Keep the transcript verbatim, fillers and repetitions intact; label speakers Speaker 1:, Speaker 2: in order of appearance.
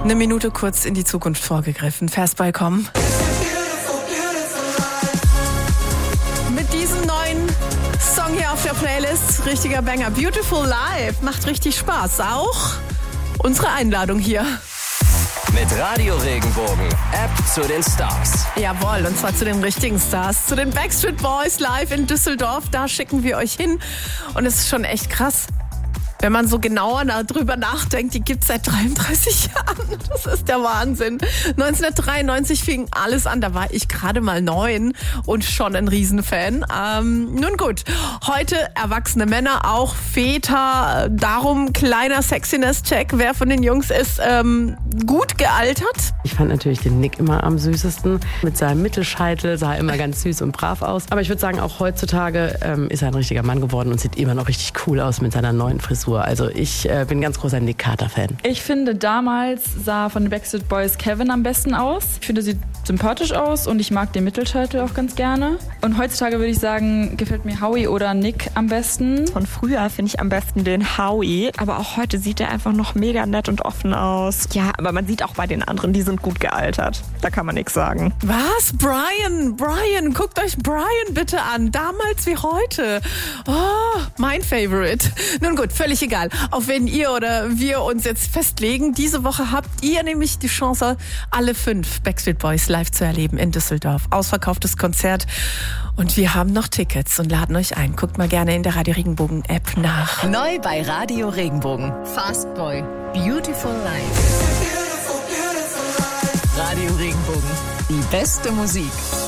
Speaker 1: Eine Minute kurz in die Zukunft vorgegriffen. Fastball kommen. Mit diesem neuen Song hier auf der Playlist, richtiger Banger. Beautiful Life, macht richtig Spaß. Auch unsere Einladung hier.
Speaker 2: Mit Radio Regenbogen, App zu den Stars.
Speaker 1: Jawohl, und zwar zu den richtigen Stars, zu den Backstreet Boys live in Düsseldorf. Da schicken wir euch hin und es ist schon echt krass. Wenn man so genauer darüber nachdenkt, die gibt's seit dreiunddreißig Jahren. Das ist der Wahnsinn. neunzehnhundertdreiundneunzig fing alles an. Da war ich gerade mal neun und schon ein Riesenfan. Ähm, nun gut, heute erwachsene Männer, auch Väter. Darum kleiner Sexiness-Check. Wer von den Jungs ist ähm, gut gealtert?
Speaker 3: Ich fand natürlich den Nick immer am süßesten. Mit seinem Mittelscheitel sah er immer ganz süß und brav aus. Aber ich würde sagen, auch heutzutage ähm, ist er ein richtiger Mann geworden und sieht immer noch richtig cool aus mit seiner neuen Frisur. Also ich äh, bin ein ganz großer Nick Carter-Fan.
Speaker 4: Ich finde, damals sah von den Backstreet Boys Kevin am besten aus. Ich finde, er sieht sympathisch aus und ich mag den Mittelscheitel auch ganz gerne. Und heutzutage würde ich sagen, gefällt mir Howie oder Nick am besten.
Speaker 5: Von früher finde ich am besten den Howie, aber auch heute sieht er einfach noch mega nett und offen aus. Ja, aber man sieht auch bei den anderen, die sind gut gealtert. Da kann man nichts sagen.
Speaker 1: Was? Brian, Brian, guckt euch Brian bitte an. Damals wie heute. Oh, mein Favorite. Nun gut, völlig egal, auf wen ihr oder wir uns jetzt festlegen. Diese Woche habt ihr nämlich die Chance, alle fünf Backstreet Boys live zu erleben in Düsseldorf. Ausverkauftes Konzert und wir haben noch Tickets und laden euch ein. Guckt mal gerne in der Radio Regenbogen App nach.
Speaker 6: Neu bei Radio Regenbogen. Fastboy. Beautiful Life. Radio Regenbogen. Die beste Musik.